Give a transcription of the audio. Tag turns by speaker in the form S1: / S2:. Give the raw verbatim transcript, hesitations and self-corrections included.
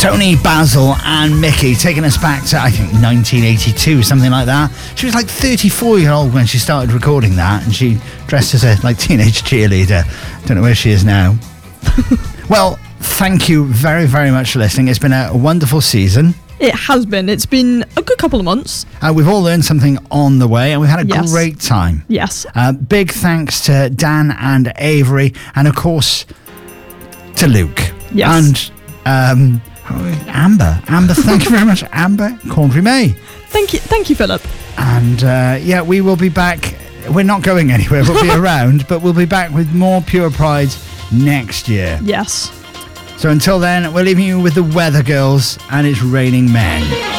S1: Tony, Basil and Mickey, taking us back to, I think, nineteen eighty-two, something like that. She was like thirty-four years old when she started recording that, and she dressed as a like teenage cheerleader. Don't know where she is now. Well, thank you very, very much for listening. It's been a wonderful season.
S2: It has been. It's been a good couple of months.
S1: Uh, we've all learned something on the way, and we've had a
S2: Yes.
S1: great time.
S2: Yes.
S1: Uh, big thanks to Dan and Avery, and of course to Luke.
S2: Yes.
S1: And um, Amber. Amber, thank you very much, Amber Cornbury May.
S2: Thank you, thank you, Philip.
S1: And uh, yeah, we will be back. We're not going anywhere. We'll be around, but we'll be back with more Pure Pride next year.
S2: Yes.
S1: So until then, we're leaving you with the Weather Girls and It's Raining Men.